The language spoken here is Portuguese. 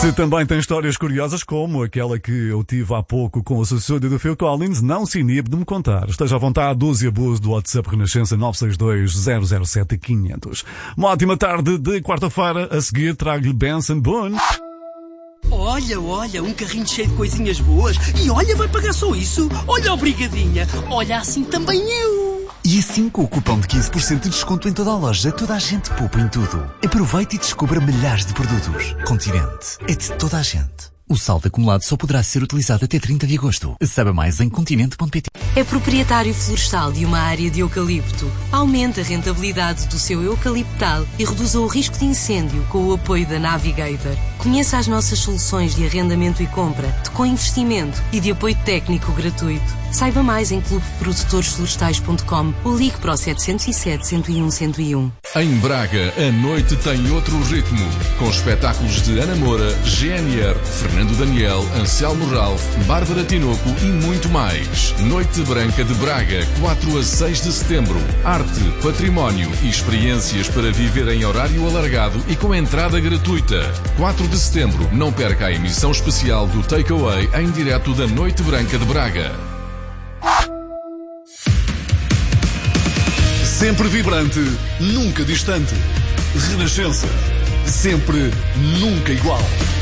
Se também tem histórias curiosas como aquela que eu tive há pouco com o sucessório do Phil Collins, não se inibe de me contar. Esteja à vontade, use e abuse do WhatsApp Renascença 962-007-500. Uma ótima tarde de quarta-feira. A seguir trago-lhe Benson Boone. Olha, um carrinho cheio de coisinhas boas. E olha, vai pagar só isso. Olha, obrigadinha. Olha, assim também eu. E assim, com o cupom de 15% de desconto em toda a loja, toda a gente poupa em tudo. Aproveite e descubra milhares de produtos. Continente é de toda a gente. O saldo acumulado só poderá ser utilizado até 30 de agosto. Saiba mais em continente.pt. É proprietário florestal de uma área de eucalipto. Aumente a rentabilidade do seu eucaliptal e reduza o risco de incêndio com o apoio da Navigator. Conheça as nossas soluções de arrendamento e compra, de co-investimento e de apoio técnico gratuito. Saiba mais em clubeprodutoresflorestais.com ou ligue para o 707-101-101. Em Braga, a noite tem outro ritmo, com espetáculos de Ana Moura, GNR, Fernando Daniel, Anselmo Ralph, Bárbara Tinoco e muito mais. Noite Branca de Braga, 4 a 6 de setembro. Arte, património e experiências para viver em horário alargado e com entrada gratuita. 4 de setembro, não perca a emissão especial do Takeaway em direto da Noite Branca de Braga. Sempre vibrante, nunca distante. Renascença. Sempre, nunca igual.